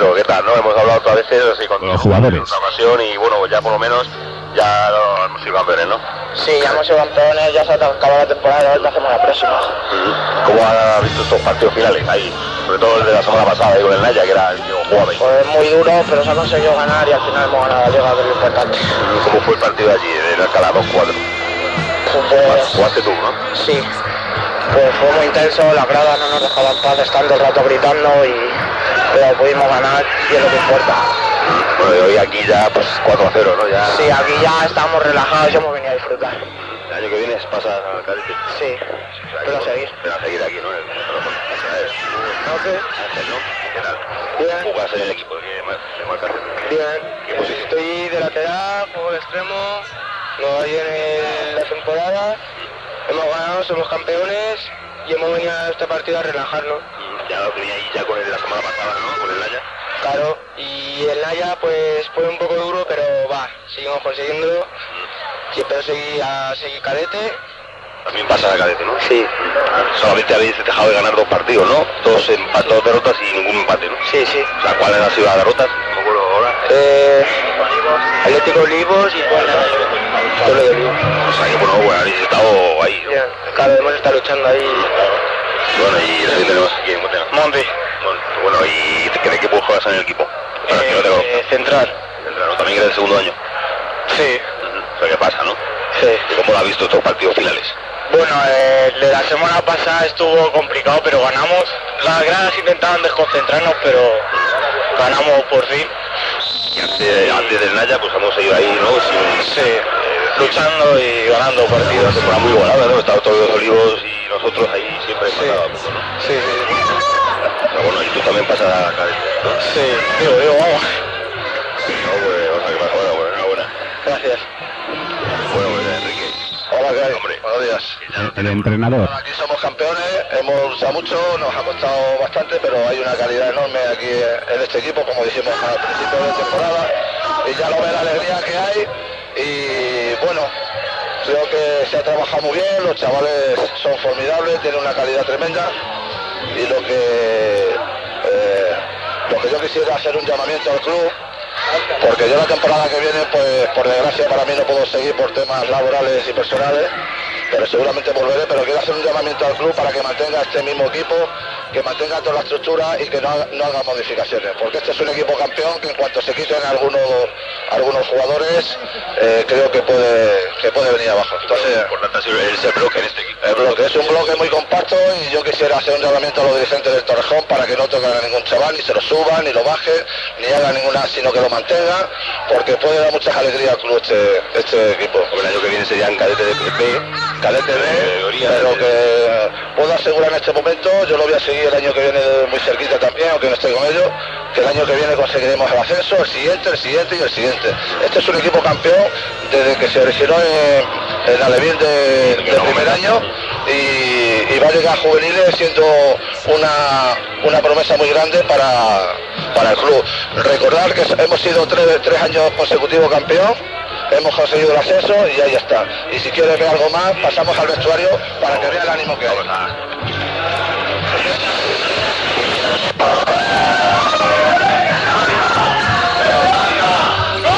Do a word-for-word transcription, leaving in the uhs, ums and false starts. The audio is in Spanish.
Nacho, ¿qué tal? ¿No? Hemos hablado otras veces así con los jugadores. En otra ocasión y bueno, ya por lo menos ya no, hemos sido campeones, ¿no? Sí, ya hemos sido campeones, ya se ha acabado la temporada, a ver qué hacemos la próxima. ¿Cómo has visto estos partidos finales ahí? Sobre todo el de la semana pasada ahí con el Naya, que era el que jugaba ahí. Pues muy duro, pero se ha conseguido ganar y al final hemos ganado la liga, que es lo importante. ¿Cómo fue el partido allí, en Alcalá dos cuatro? Pues, jugaste tú, ¿no? Sí. Pues fue muy intenso, las gradas no nos dejaban paz, estando el rato gritando, y pero pudimos ganar y es lo que importa. Bueno, y hoy aquí ya pues cuatro a cero, ¿no? Ya... Sí, aquí ya estamos relajados y hemos venido a disfrutar. El año que viene pasa al cadete. Sí, o sea, pero a seguir. Pero a seguir aquí, ¿no? El, ¿No qué? Ángel, ¿no? ¿Qué tal? Bien. ¿Jugas en el equipo de, de Malcárcel? Bien. ¿Qué posición? Estoy de lateral, juego de extremo, nos va bien en la temporada, hemos ganado, somos campeones y hemos venido a este partido a relajarnos. Ya lo tenía ahí ya con el de la semana pasada, ¿no? Con el Naya. Claro, y el Naya pues fue un poco duro, pero va, seguimos consiguiéndolo. Y espero seguir a seguir cadete. También pasa a cadete, ¿no? Sí. Solamente habéis dejado de ganar dos partidos, ¿no? Dos, empa- dos derrotas y ningún empate, ¿no? Sí, sí. O sea, ¿cuáles han sido las derrotas? No me acuerdo ahora. Eh, Atlético Olivos y pues Pueblo de Olivos. O sea, que bueno, bueno, habéis estado ahí, ¿no? Yeah. Claro, hemos estado luchando ahí. Bueno, y ahí tenemos aquí en Montena. Monte. Bueno, ¿y qué equipo juegas en el equipo? Para que no te lo... Eh, central. Central, ¿no? También eres el segundo año. Sí. O sea, ¿qué pasa, no? Sí. ¿Y cómo lo has visto estos partidos finales? Bueno, eh, la semana pasada estuvo complicado, pero ganamos. Las gradas intentaban desconcentrarnos, pero ganamos por fin. Y antes, antes del Naya, pues hemos ido ahí, ¿no? Sin, Sí, eh, luchando y ganando partidos. Temporada muy igualada, ¿no? Estaban todos los Olivos y nosotros ahí siempre Sí. matábamos, ¿no? Sí, sí. Pero bueno, y tú también pasas a cadete, ¿no? Sí, digo, digo, vamos. No, pues, o sea, que pasa, bueno, bueno, enhorabuena. Gracias. Bueno, pues, Enrique. Hola, ¿qué hay? Hombre. Buenos días. El entrenador. Aquí somos campeones, hemos luchado mucho, nos ha costado bastante, pero hay una calidad enorme aquí en este equipo, como dijimos al principio de temporada, y ya lo ve la alegría que hay, y bueno, creo que se ha trabajado muy bien, los chavales son formidables, tienen una calidad tremenda, y lo que, eh, lo que yo quisiera hacer un llamamiento al club, porque yo la temporada que viene, pues por desgracia para mí no puedo seguir por temas laborales y personales, pero seguramente volveré, pero quiero hacer un llamamiento al club para que mantenga este mismo equipo, que mantenga toda la estructura y que no, haga, no haga modificaciones, porque este es un equipo campeón que en cuanto se quiten algunos, algunos jugadores, eh, creo que puede, que puede venir abajo. Entonces, Lo importante ha sido ese bloque en este equipo. el bloque es un bloque muy compacto y yo quisiera hacer un llamamiento a los dirigentes del Torrejón para que no toquen a ningún chaval, ni se lo suban, ni lo bajen, ni hagan ninguna, sino que lo mantengan, porque puede dar muchas alegrías al club este, este equipo. El año que viene serían cadete de B, Cadete B, categoría, pero de- que puedo asegurar en este momento, yo lo voy a seguir el año que viene muy cerquita también, aunque no esté con ellos, que el año que viene conseguiremos el ascenso, el siguiente, el siguiente y el siguiente. Este es un equipo campeón desde que se originó en, en Alevín de, de primer año y, y va a llegar a juveniles siendo una, una promesa muy grande para, para el club. Recordar que hemos sido tres, tres años consecutivos campeón, hemos conseguido el ascenso y ahí está. Y si quieres ver algo más, pasamos al vestuario para que vea el ánimo que hay.